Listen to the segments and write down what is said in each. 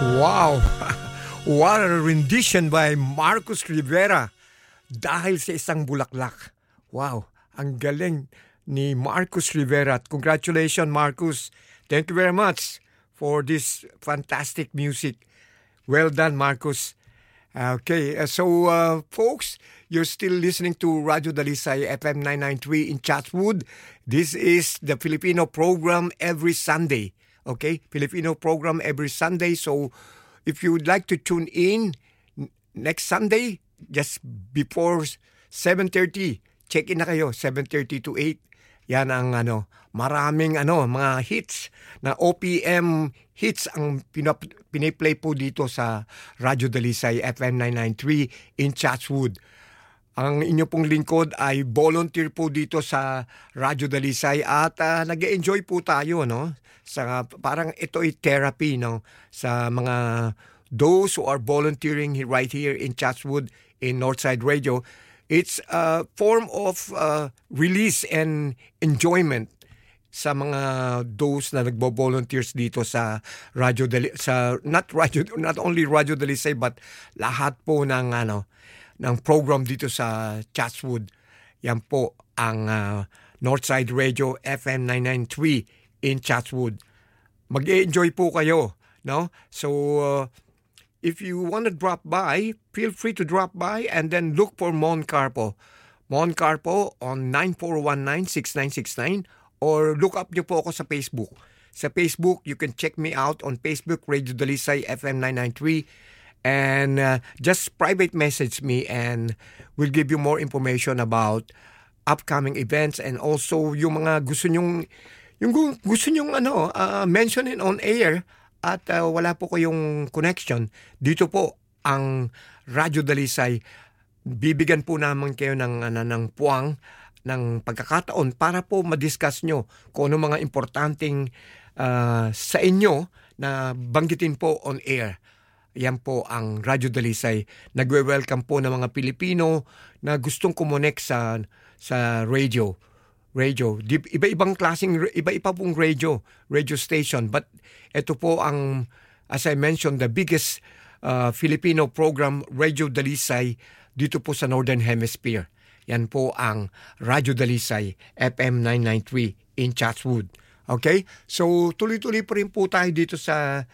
Wow! What a rendition by Marcos Rivera dahil sa isang bulaklak. Wow! Ang galing ni Marcos Rivera. Congratulations, Marcos. Thank you very much for this fantastic music. Well done, Marcos. Okay, folks, you're still listening to Radio Dalisay FM 993 in Chatswood. This is the Filipino program every Sunday. Okay, Filipino program every Sunday. So if you would like to tune in next Sunday, just before 7:30, check-in na kayo, 7:30 to 8. Yan ang maraming mga hits na OPM hits ang piniplay po dito sa Radio Dalisay FM 993 in Chatswood. Ang inyo pong lingkod ay volunteer po dito sa Radio Dalisay at nag-enjoy po tayo sa parang ito ay therapy sa mga those who are volunteering right here in Chatswood in Northside Radio. It's a form of release and enjoyment sa mga those na nagbo-volunteers dito sa Radio not only Radio Dalisay but lahat po ng program dito sa Chatswood. Yan po ang Northside Radio FM 993 in Chatswood. Mag-enjoy po kayo, no? So if you want to drop by, feel free to drop by and then look for Mon Carpo. Mon Carpo on 9419-6969 or look up niyo po ako sa Facebook. Sa Facebook, you can check me out on Facebook, Radio Dalisay FM 993. And just private message me and we'll give you more information about upcoming events and also yung mga gusto nyong mentionin on air at wala po kayong connection. Dito po ang Radio Dalisay. Bibigyan po naman kayo ng puwang ng pagkakataon para po madiscuss nyo kung ano mga importanteng sa inyo na banggitin po on air. Yan po ang Radio Dalisay. Nagwe-welcome po ng mga Pilipino na gustong kumonek sa radio. Iba-ibang klaseng, iba-iba pong radio station. But ito po ang, as I mentioned, the biggest Filipino program, Radio Dalisay, dito po sa Northern Hemisphere. Yan po ang Radio Dalisay, FM 993 in Chatswood. Okay? So, tuloy-tuloy pa rin po tayo dito sa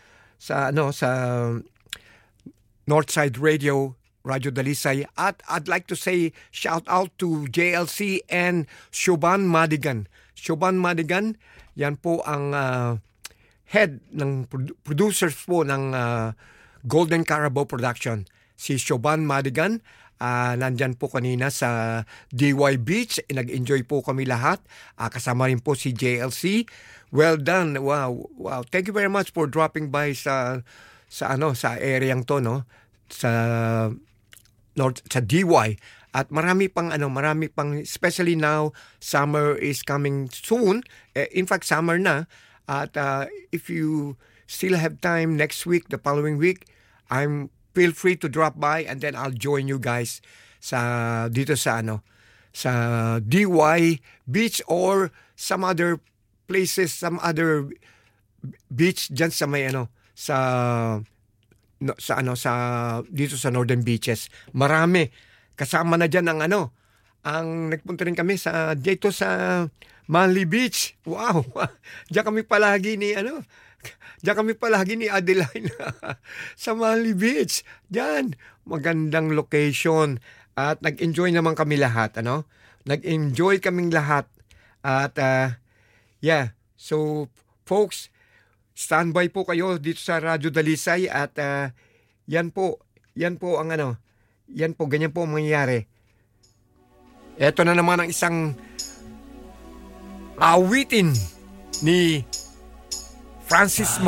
Northside Radio, Radio Dalisay. At I'd like to say shout out to JLC and Shoban Madigan. Shoban Madigan, yan po ang head ng producers po ng Golden Carabao Production. Si Shoban Madigan, nandyan po kanina sa DY Beach. Nag-enjoy po kami lahat. Kasama rin po si JLC. Well done. Wow. Thank you very much for dropping by sa areang to, sa DY. At marami pang especially now summer is coming soon. In fact, summer na. At if you still have time next week, the following week, feel free to drop by and then I'll join you guys dito sa DY Beach or some other places, some other beach diyan sa may dito sa Northern Beaches. Marami. Kasama na diyan ang nagpunta rin kami dito sa Manly Beach. Wow. Diyan kami palagi ni Adeline sa Manly Beach. Diyan, magandang location at nag-enjoy naman kami lahat, Nag-enjoy kaming lahat. At so folks, standby po kayo dito sa Radio Dalisay at yan po ang yan po, ganyan po ang mangyayari. Ito na naman ang isang awitin ni Francis